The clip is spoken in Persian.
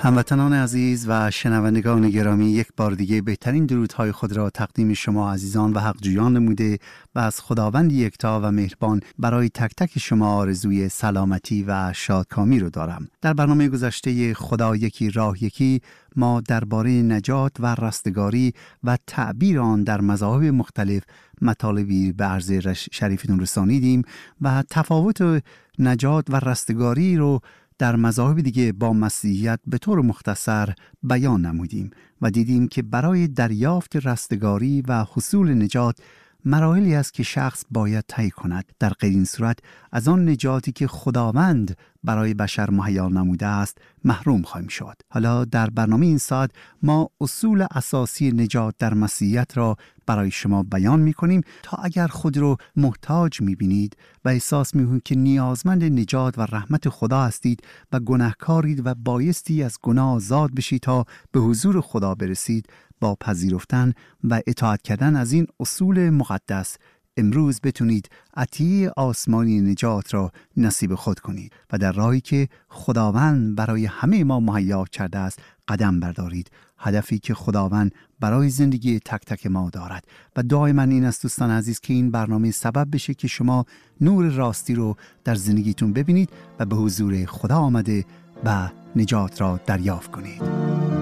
هموطنان عزیز و شنوندگان گرامی، یک بار دیگه بهترین درودهای خود را تقدیم شما عزیزان و حقجویان نموده و از خداوند یکتا و مهربان برای تک تک شما آرزوی سلامتی و شادکامی رو دارم. در برنامه گذشته خدا یکی راه یکی ما درباره نجات و رستگاری و تعبیر آن در مذاهب مختلف مطالبی به عرض شریفتون رسانیدیم و تفاوت نجات و رستگاری رو در مذاهب دیگه با مسیحیت به طور مختصر بیان نمودیم و دیدیم که برای دریافت رستگاری و حصول نجات مراحلی است که شخص باید طی کند. در غیر این صورت از آن نجاتی که خداوند برای بشر مهیا نموده است محروم خواهیم شد. حالا در برنامه این ساعت ما اصول اساسی نجات در مسیحیت را برای شما بیان می‌کنیم تا اگر خود رو محتاج می‌بینید و احساس می‌کنید که نیازمند نجات و رحمت خدا هستید و گناهکارید و بایستی از گناه آزاد بشید تا به حضور خدا برسید، با پذیرفتن و اطاعت کردن از این اصول مقدس امروز بتونید عطیه آسمانی نجات را نصیب خود کنید و در راهی که خداوند برای همه ما مهیا کرده است قدم بردارید، هدفی که خداوند برای زندگی تک تک ما دارد. و دعای من این است دوستان عزیز که این برنامه سبب بشه که شما نور راستی رو در زندگیتون ببینید و به حضور خدا آمده و نجات را دریافت کنید.